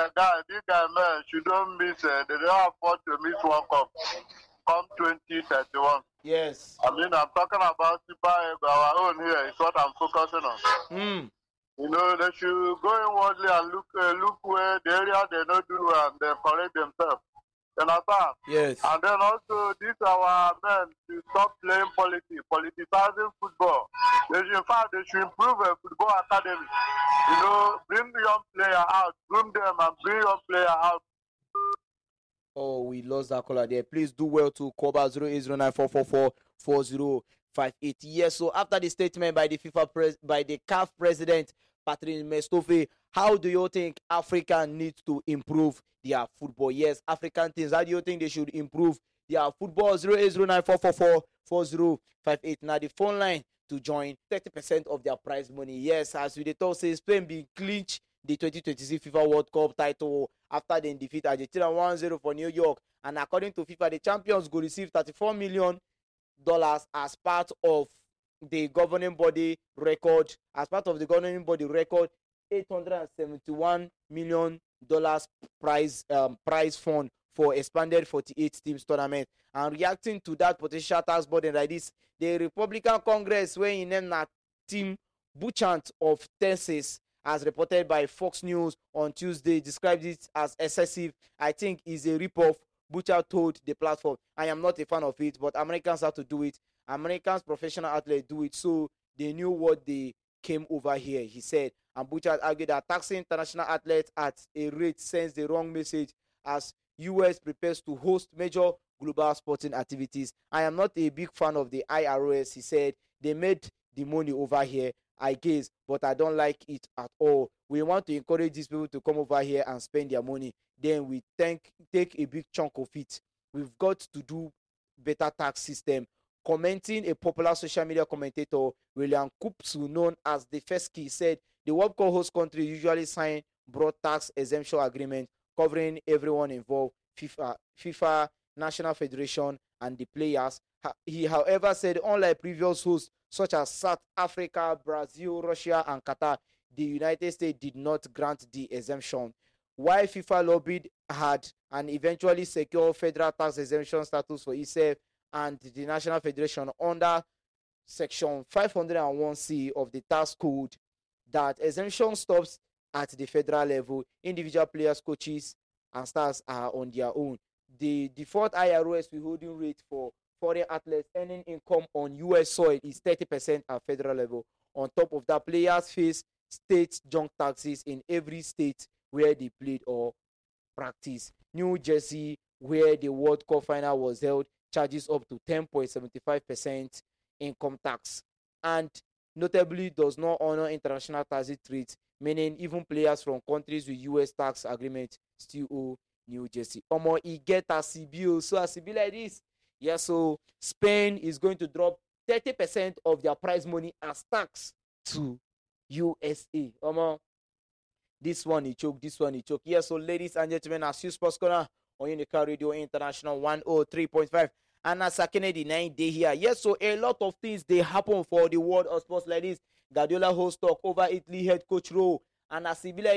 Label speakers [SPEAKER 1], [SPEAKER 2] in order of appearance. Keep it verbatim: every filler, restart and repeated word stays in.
[SPEAKER 1] uh, guy, this guy, man, should don't miss, uh, they don't afford to miss World Cup come twenty thirty-one.
[SPEAKER 2] Yes.
[SPEAKER 1] I mean, I'm talking about Super Eagles, our own here, is what I'm focusing on.
[SPEAKER 2] Mm.
[SPEAKER 1] You know, they should go inwardly and look uh, look where the area they don't do and they correct themselves. You understand?
[SPEAKER 2] Yes.
[SPEAKER 1] And then also, this our men to stop playing politics, politicizing football. They should, in fact, they should improve a football academy. You know, bring the young player out, groom them and bring young player out.
[SPEAKER 2] Oh, we lost that caller there. Please do well to call back zero eight zero nine four four four four zero five eight. Yes, so after the statement by the FIFA pres- by the C A F president, Patrice Mestophe, how do you think Africa needs to improve their football? Yes, African teams, how do you think they should improve their football? zero eight zero nine four four four four zero five eight. Now the phone line to join thirty percent of their prize money. Yes, as we talk, say Spain be clinch the twenty twenty-six FIFA World Cup title after they defeat Argentina one zero for New York. And according to FIFA, the champions will receive thirty-four million dollars as part of the governing body record. As part of the governing body record, eight hundred seventy-one million dollars prize um, prize fund for expanded forty-eight teams tournament. And reacting to that potential tax burden like this, the Republican Congress, where in them na Tim Buchant of Texas, as reported by Fox News on Tuesday, described it as excessive. I think is a ripoff. Butcher told the platform, I am not a fan of it, but Americans have to do it. Americans professional athletes do it, so they knew what they came over here, he said. And Butcher argued that taxing international athletes at a rate sends the wrong message as U S prepares to host major global sporting activities. I am not a big fan of the I R S, he said. They made the money over here, I guess, but I don't like it at all. We want to encourage these people to come over here and spend their money. Then we think, take a big chunk of it. We've got to do better tax system. Commenting, a popular social media commentator, William Kupsu, known as the Fesky, said the World Cup host country usually sign broad tax exemption agreement covering everyone involved, FIFA, FIFA, National Federation, and the players. He, however, said unlike previous hosts such as South Africa, Brazil, Russia, and Qatar, the United States did not grant the exemption. While FIFA lobbied hard and eventually secured federal tax exemption status for itself and the National Federation under Section five hundred one C of the tax code, that exemption stops at the federal level. Individual players, coaches, and stars are on their own. The default I R S withholding rate for foreign athletes earning income on U S soil is thirty percent at federal level. On top of that, players face state junk taxes in every state where they played or practice. New Jersey, where the World Cup final was held, charges up to ten point seven five percent income tax and notably does not honor international tax rates, meaning even players from countries with U S tax agreement still owe New Jersey. Omo, e get a C B O, so a C B like this. Yeah, so Spain is going to drop thirty percent of their prize money as tax to U S A. Omo, this one he choke, this one he choke. Yeah, so ladies and gentlemen, as you Sports Corner on Unica Radio International one oh three point five. And as a Kennedy nine day here. Yes, so a lot of things they happen for the world of sports like this. Guardiola host talk over Italy head coach role. And as